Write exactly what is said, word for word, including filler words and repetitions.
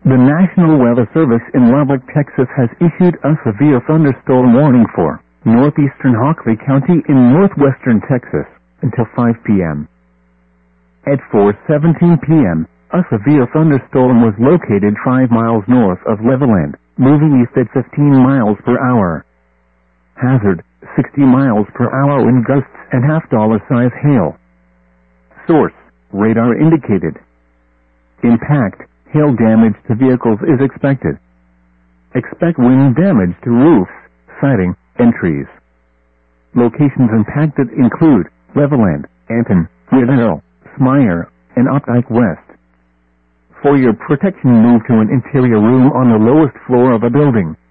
The National Weather Service in Lubbock, Texas has issued a severe thunderstorm warning for northeastern Hockley County in northwestern Texas until five p m At four seventeen p m, a severe thunderstorm was located five miles north of Levelland, moving east at fifteen miles per hour. Hazard, sixty miles per hour wind gusts and half-dollar size hail. Source, radar indicated. Impact, hail damage to vehicles is expected. Expect wind damage to roofs, siding, and trees. Locations impacted include Levelland, Anton, Riddell, Smyer, and Opdyke West. For your protection, move to an interior room on the lowest floor of a building.